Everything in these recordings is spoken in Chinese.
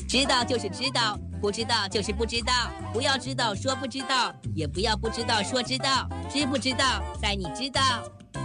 知道就是知道，不知道就是不知道。不要知道说不知道，也不要不知道说知道。知不知道，带你知道。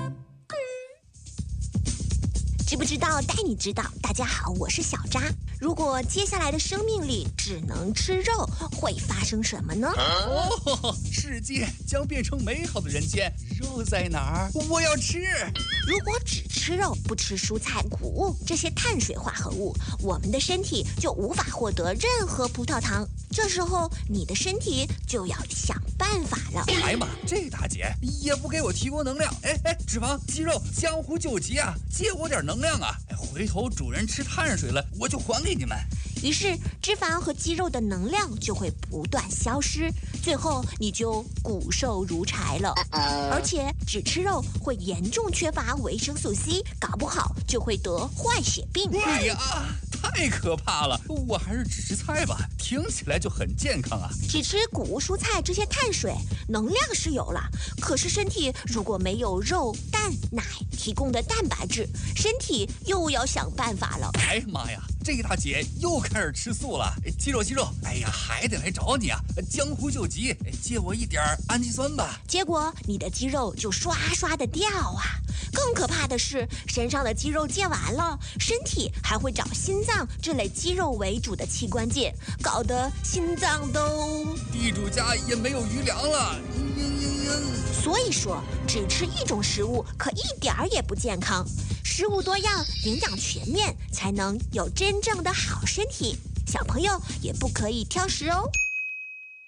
知不知道带你知道。大家好，我是小扎。如果接下来的生命里只能吃肉，会发生什么呢？ 世界将变成美好的人间，肉在哪儿？我要吃。 如果只吃肉，不吃蔬菜、谷物这些碳水化合物，我们的身体就无法获得任何葡萄糖。这时候你的身体就要想办法了。 哎呀妈，这大姐也不给我提供能量。脂肪、肌肉，江湖救急啊，借我点能量啊！回头主人吃碳水了，我就还给你们。 于是脂肪和肌肉的能量就会不断消失，最后你就骨瘦如柴了。而且只吃肉会严重缺乏维生素 C， 搞不好就会得坏血病。 哎呀，太可怕了！我还是只吃菜吧，听起来就很健康啊。 只吃谷物蔬菜这些碳水，能量是有了，可是身体如果没有肉、蛋、奶提供的蛋白质，身体又要想办法了。 哎呀妈呀，这大姐又开始吃素了。肌肉，哎呀，还得来找你啊！江湖救急，借我一点氨基酸吧。 结果你的肌肉就刷刷的掉啊！更可怕的是，身上的肌肉借完了，身体还会找心脏这类肌肉为主的器官借，搞得心脏都…… 地主家也没有余粮了。 所以说，只吃一种食物可一点儿也不健康。食物多样，营养全面，才能有真正的好身体。小朋友也不可以挑食哦。